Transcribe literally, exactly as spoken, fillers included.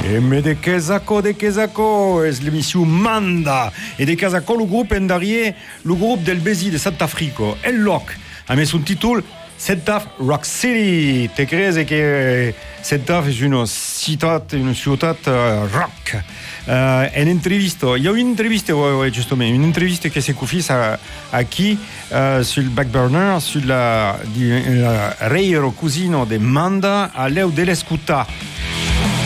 E me de Quesaco, de Quesaco, es l'émission Manda. E de Quesaco, le groupe est derrière, le groupe del Bézi de Sant'Africo, El Loc, a mis son titre Sant'Af Rock City. Te crees que Sant'Af est une città, une città rock. Uh, une entrevista, il y a une entrevista, ouais, ouais, justement, une entrevista qui s'est faite à, à qui uh, sur le back burner, sur la, la rare cousino de Manda, a Leo dell'Escuta.